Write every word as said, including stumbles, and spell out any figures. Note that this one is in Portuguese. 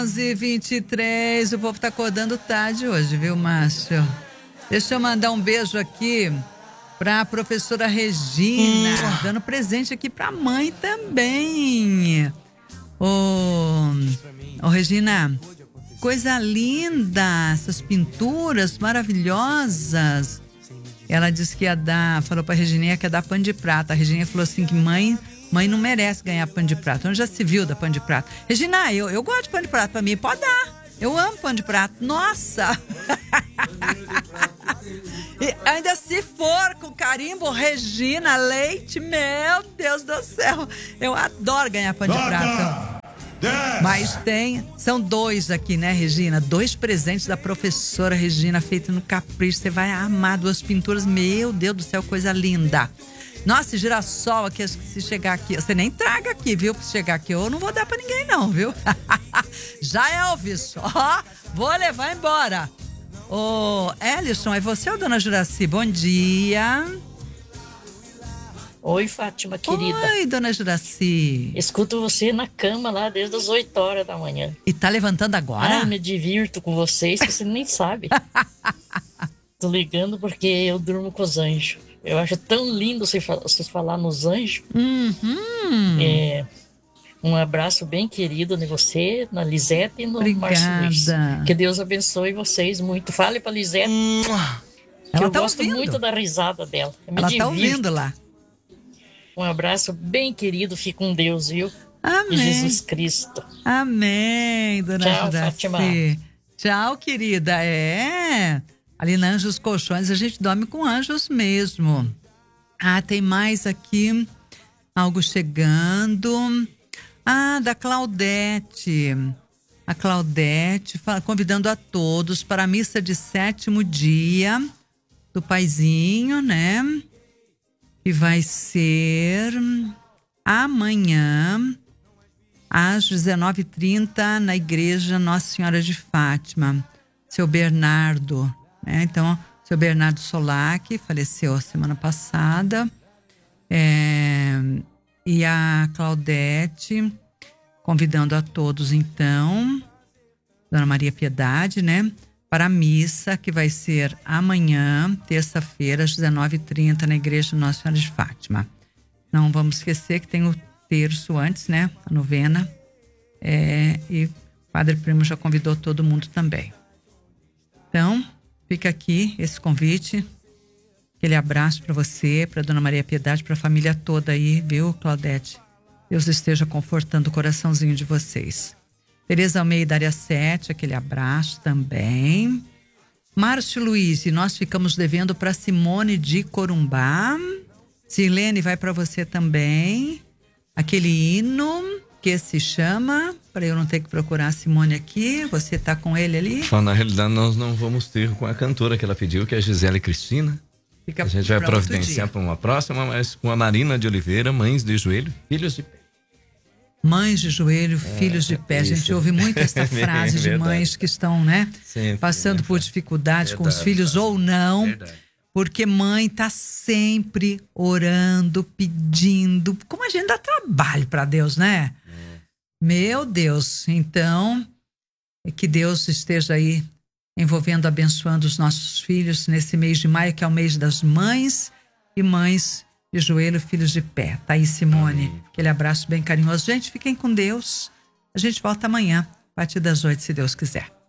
onze e vinte e três, o povo tá acordando tarde hoje, viu, Márcio? Deixa eu mandar um beijo aqui pra professora Regina, hum. dando presente aqui pra mãe também. Ô, ô Regina, coisa linda, essas pinturas maravilhosas. Ela disse que ia dar, falou pra Regininha que ia dar pano de prata. A Regininha falou assim que mãe, mãe não merece ganhar pano de prata. Onde já se viu da pano de prata? Regina, eu, eu gosto de pano de prata, pra mim pode dar. Eu amo pano de prata. Nossa! E ainda se for com carimbo Regina Leite, meu Deus do céu. Eu adoro ganhar pano de prata. Mas tem, são dois aqui, né, Regina? Dois presentes da professora Regina, feito no capricho. Você vai amar duas pinturas. Meu Deus do céu, coisa linda. Nossa, girassol aqui, acho que se chegar aqui, você nem traga aqui, viu? Se chegar aqui, eu não vou dar pra ninguém não, viu? Já, Elvis, ó, vou levar embora. Ô, Ellison, é você ou dona Juraci? Bom dia. Oi, Fátima, querida. Oi, dona Juraci. Escuto você na cama lá desde as oito horas da manhã. E tá levantando agora? Ah, me divirto com vocês, que você nem sabe. Tô ligando porque eu durmo com os anjos. Eu acho tão lindo vocês falar nos anjos. Uhum. É, um abraço bem querido em você, na Lisete e no Márcio Luiz. Que Deus abençoe vocês muito. Fale pra Lisete. Hum. Que Ela eu tá gosto ouvindo. muito da risada dela. Eu me Ela divirto. tá ouvindo lá. Um abraço bem querido. Fique com Deus, viu? Amém. E Jesus Cristo. Amém, dona Tchau, Juraci. Fátima. Tchau, querida. É... Ali na Anjos Colchões a gente dorme com anjos mesmo. Ah, tem mais aqui. Algo chegando. Ah, da Claudete. A Claudete fala, convidando a todos para a missa de sétimo dia do Paizinho, né? Que vai ser amanhã, às dezenove e trinta, na igreja Nossa Senhora de Fátima. Seu Bernardo. É, então, seu Bernardo Solac faleceu semana passada, é, e a Claudete convidando a todos, então, Dona Maria Piedade, né, para a missa que vai ser amanhã, terça-feira, às dezenove e trinta, na igreja Nossa Senhora de Fátima. Não vamos esquecer que tem o terço antes, né, a novena, é, e o Padre Primo já convidou todo mundo também. Então, fica aqui esse convite, aquele abraço para você, para Dona Maria Piedade, para a família toda aí, viu, Claudete? Deus esteja confortando o coraçãozinho de vocês. Tereza Almeida, área sete, aquele abraço também. Márcio Luiz, e nós ficamos devendo para Simone de Corumbá. Silene, vai para você também. Aquele hino que se chama, para eu não ter que procurar a Simone aqui, você tá com ele ali? Só na realidade nós não vamos ter com a cantora que ela pediu, que é a Gisele Cristina. Fica a gente vai providenciar para uma próxima, mas com a Marina de Oliveira, Mães de Joelho, Filhos de Pé. Mães de joelho, é, filhos de pé. A gente isso. ouve muito essa frase de mães que estão, né, sempre, passando né? por dificuldade verdade, com os filhos verdade. ou não. Verdade. Porque mãe tá sempre orando, pedindo. Como a gente dá trabalho para Deus, né? É. Meu Deus. Então, que Deus esteja aí envolvendo, abençoando os nossos filhos nesse mês de maio, que é o mês das mães e mães de joelho, filhos de pé. Tá aí, Simone. Amém. Aquele abraço bem carinhoso. Gente, fiquem com Deus. A gente volta amanhã, a partir das oito, se Deus quiser.